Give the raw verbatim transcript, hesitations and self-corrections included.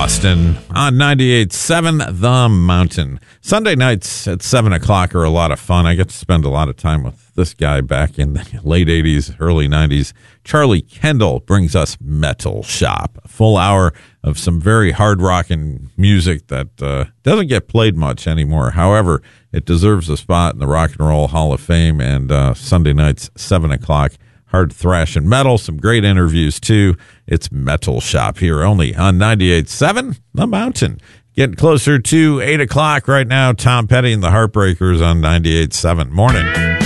Boston on ninety-eight point seven The Mountain. Sunday nights at seven o'clock are a lot of fun. I get to spend a lot of time with this guy back in the late eighties, early nineties. Charlie Kendall brings us Metal Shop, a full hour of some very hard-rocking music that uh, doesn't get played much anymore. However, it deserves a spot in the Rock and Roll Hall of Fame, and uh, Sunday nights, seven o'clock, hard thrash and metal, some great interviews too. It's Metal Shop here only on ninety-eight point seven The Mountain. Getting closer to eight o'clock right now. Tom Petty and the Heartbreakers on ninety-eight point seven. Morning.